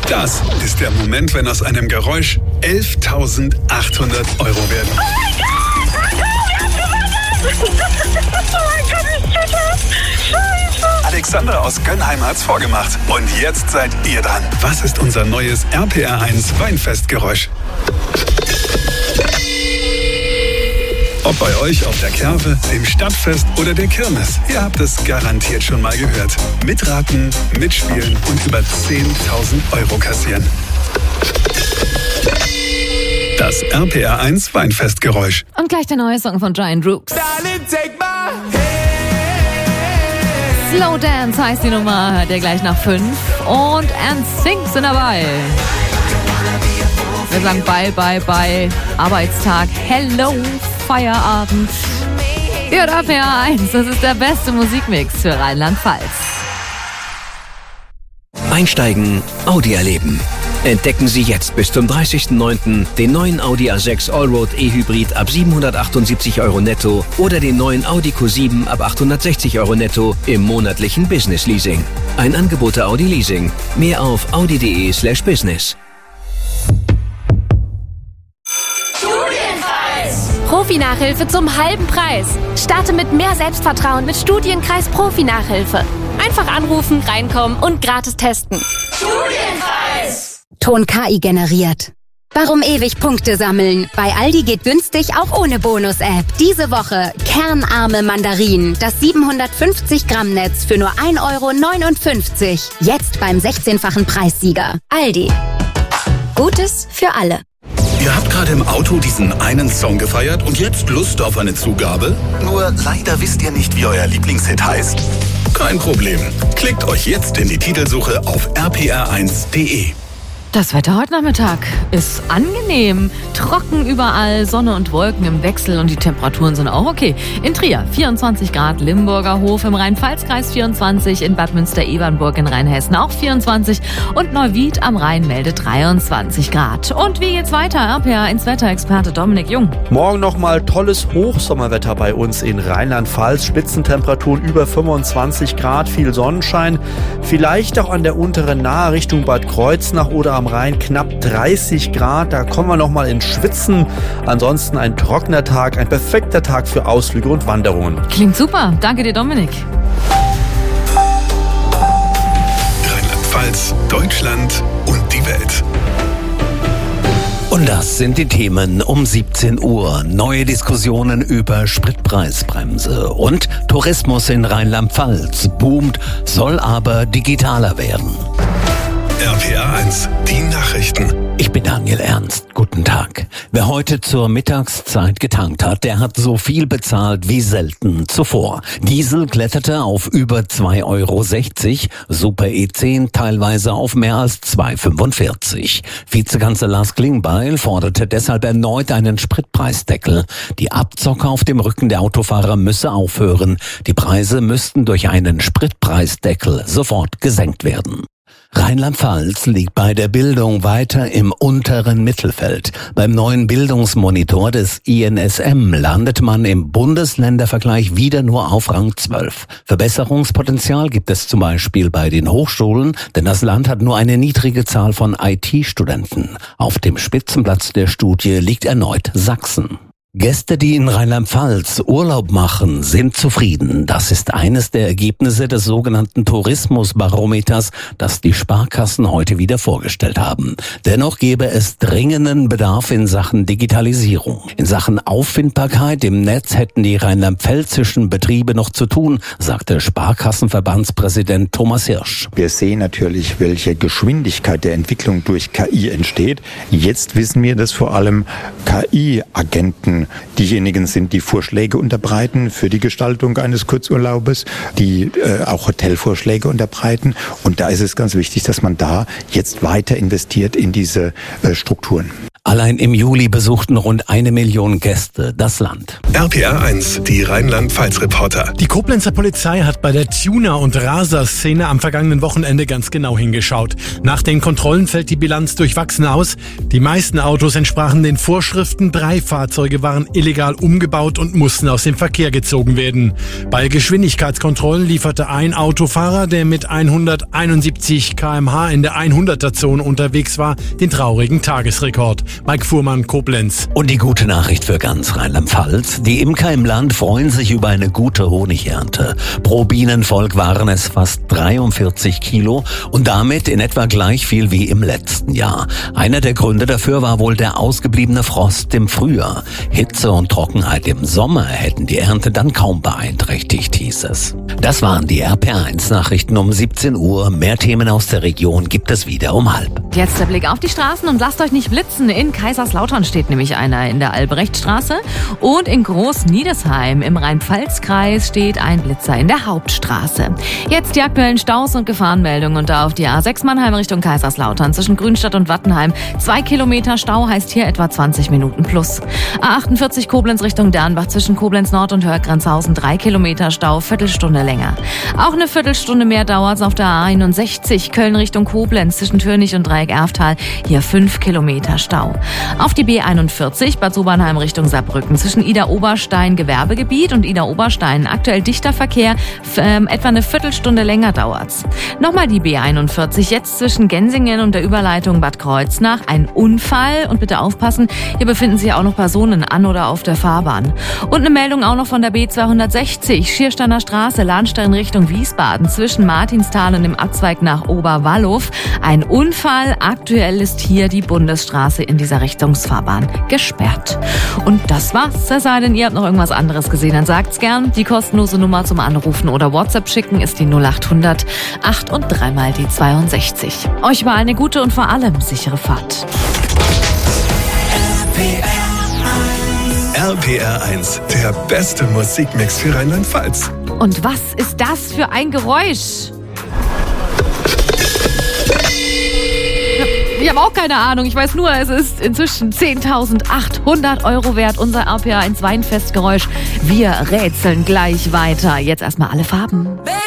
Das ist der Moment, wenn aus einem Geräusch 11.800 Euro werden. Oh mein Gott, ich zitter. Scheiße. Alexandra aus Gönnheim hat's vorgemacht. Und jetzt seid ihr dran. Was ist unser neues RPR1 Weinfestgeräusch? Ob bei euch auf der Kerwe, dem Stadtfest oder der Kirmes, ihr habt es garantiert schon mal gehört. Mitraten, mitspielen und über 10.000 Euro kassieren. Das RPR1 Weinfestgeräusch. Und gleich der neue Song von Giant Rooks. Slow Dance heißt die Nummer, hört ihr gleich nach 5. Und NSYNC sind dabei. Wir sagen bye, bye, bye. Arbeitstag, hello, Feierabend. Ihr hört RPR1, das ist der beste Musikmix für Rheinland-Pfalz. Einsteigen, Audi erleben. Entdecken Sie jetzt bis zum 30.09. den neuen Audi A6 Allroad E-Hybrid ab 778 Euro netto oder den neuen Audi Q7 ab 860 Euro netto im monatlichen Business Leasing. Ein Angebot der Audi Leasing. Mehr auf audi.de/business. Profi-Nachhilfe zum halben Preis. Starte mit mehr Selbstvertrauen mit Studienkreis Profi-Nachhilfe. Einfach anrufen, reinkommen und gratis testen. Studienkreis! Ton KI generiert. Warum ewig Punkte sammeln? Bei Aldi geht günstig auch ohne Bonus-App. Diese Woche kernarme Mandarinen. Das 750 Gramm Netz für nur 1,59 €. Jetzt beim 16-fachen Preissieger. Aldi. Gutes für alle. Ihr habt gerade im Auto diesen einen Song gefeiert und jetzt Lust auf eine Zugabe? Nur leider wisst ihr nicht, wie euer Lieblingshit heißt. Kein Problem. Klickt euch jetzt in die Titelsuche auf rpr1.de. Das Wetter heute Nachmittag ist angenehm. Trocken überall, Sonne und Wolken im Wechsel und die Temperaturen sind auch okay. In Trier 24 Grad, Limburger Hof im Rhein-Pfalz-Kreis 24, in Bad Münster-Ebernburg in Rheinhessen auch 24 und Neuwied am Rhein meldet 23 Grad. Und wie geht's weiter? RPR1 Wetterexperte Dominik Jung. Morgen nochmal tolles Hochsommerwetter bei uns in Rheinland-Pfalz. Spitzentemperaturen über 25 Grad, viel Sonnenschein. Vielleicht auch an der unteren Nahe Richtung Bad Kreuznach oder am Rhein knapp 30 Grad. Da kommen wir nochmal ins Schwitzen. Ansonsten ein trockener Tag, ein perfekter Tag für Ausflüge und Wanderungen. Klingt super. Danke dir, Dominik. Rheinland-Pfalz, Deutschland und die Welt. Und das sind die Themen um 17 Uhr. Neue Diskussionen über Spritpreisbremse und Tourismus in Rheinland-Pfalz boomt, soll aber digitaler werden. RPR1, die Nachrichten. Ich bin Daniel Ernst. Guten Tag. Wer heute zur Mittagszeit getankt hat, der hat so viel bezahlt wie selten zuvor. Diesel kletterte auf über 2,60 €, Super E10 teilweise auf mehr als 2,45 €. Vizekanzler Lars Klingbeil forderte deshalb erneut einen Spritpreisdeckel. Die Abzocke auf dem Rücken der Autofahrer müsse aufhören. Die Preise müssten durch einen Spritpreisdeckel sofort gesenkt werden. Rheinland-Pfalz liegt bei der Bildung weiter im unteren Mittelfeld. Beim neuen Bildungsmonitor des INSM landet man im Bundesländervergleich wieder nur auf Rang 12. Verbesserungspotenzial gibt es zum Beispiel bei den Hochschulen, denn das Land hat nur eine niedrige Zahl von IT-Studenten. Auf dem Spitzenplatz der Studie liegt erneut Sachsen. Gäste, die in Rheinland-Pfalz Urlaub machen, sind zufrieden. Das ist eines der Ergebnisse des sogenannten Tourismusbarometers, das die Sparkassen heute wieder vorgestellt haben. Dennoch gäbe es dringenden Bedarf in Sachen Digitalisierung. In Sachen Auffindbarkeit im Netz hätten die rheinland-pfälzischen Betriebe noch zu tun, sagte Sparkassenverbandspräsident Thomas Hirsch. Wir sehen natürlich, welche Geschwindigkeit der Entwicklung durch KI entsteht. Jetzt wissen wir, dass vor allem KI-Agenten diejenigen sind, die Vorschläge unterbreiten für die Gestaltung eines Kurzurlaubes, die auch Hotelvorschläge unterbreiten. Und da ist es ganz wichtig, dass man da jetzt weiter investiert in diese Strukturen. Allein im Juli besuchten rund 1 Million Gäste das Land. RPR 1, die Rheinland-Pfalz-Reporter. Die Koblenzer Polizei hat bei der Tuner- und Raser-Szene am vergangenen Wochenende ganz genau hingeschaut. Nach den Kontrollen fällt die Bilanz durchwachsen aus. Die meisten Autos entsprachen den Vorschriften. 3 Fahrzeuge waren illegal umgebaut und mussten aus dem Verkehr gezogen werden. Bei Geschwindigkeitskontrollen lieferte ein Autofahrer, der mit 171 km/h in der 100er-Zone unterwegs war, den traurigen Tagesrekord. Mike Fuhrmann, Koblenz. Und die gute Nachricht für ganz Rheinland-Pfalz. Die Imker im Land freuen sich über eine gute Honigernte. Pro Bienenvolk waren es fast 43 Kilo und damit in etwa gleich viel wie im letzten Jahr. Einer der Gründe dafür war wohl der ausgebliebene Frost im Frühjahr. Hitze und Trockenheit im Sommer hätten die Ernte dann kaum beeinträchtigt, hieß es. Das waren die RPR1-Nachrichten um 17 Uhr. Mehr Themen aus der Region gibt es wieder um 12:30. Jetzt der Blick auf die Straßen und lasst euch nicht blitzen. In Kaiserslautern steht nämlich einer in der Albrechtstraße und in Groß-Niedesheim im Rhein-Pfalz-Kreis steht ein Blitzer in der Hauptstraße. Jetzt die aktuellen Staus und Gefahrenmeldungen und da auf die A6 Mannheim Richtung Kaiserslautern zwischen Grünstadt und Wattenheim. 2 Kilometer Stau heißt hier etwa 20 Minuten plus. A48 Koblenz Richtung Dernbach zwischen Koblenz Nord und Hörgrenzhausen 3 Kilometer Stau, Viertelstunde länger. Auch eine Viertelstunde mehr dauert es auf der A61 Köln Richtung Koblenz zwischen Türnich und Dreieck Erftal. Hier 5 Kilometer Stau. Auf die B41 Bad Sobernheim Richtung Saarbrücken zwischen Ida-Oberstein Gewerbegebiet und Ida-Oberstein aktuell dichter Verkehr, etwa eine Viertelstunde länger dauert's. Nochmal die B41 jetzt zwischen Gensingen und der Überleitung Bad Kreuznach ein Unfall und bitte aufpassen, hier befinden sich auch noch Personen an oder auf der Fahrbahn. Und eine Meldung auch noch von der B260 Schiersteiner Straße Lahnstein Richtung Wiesbaden zwischen Martinsthal und dem Abzweig nach Oberwallow. Ein Unfall, aktuell ist hier die Bundesstraße in dieser Richtungsfahrbahn gesperrt. Und das war's. Es sei denn, ihr habt noch irgendwas anderes gesehen, dann sagt's gern. Die kostenlose Nummer zum Anrufen oder WhatsApp schicken ist die 0800 8 und 3 mal die 62. Euch war eine gute und vor allem sichere Fahrt. RPR 1, der beste Musikmix für Rheinland-Pfalz. Und was ist das für ein Geräusch? Ich habe auch keine Ahnung. Ich weiß nur, es ist inzwischen 10.800 € wert, unser RPR1 Weinfestgeräusch. Wir rätseln gleich weiter. Jetzt erstmal alle Farben.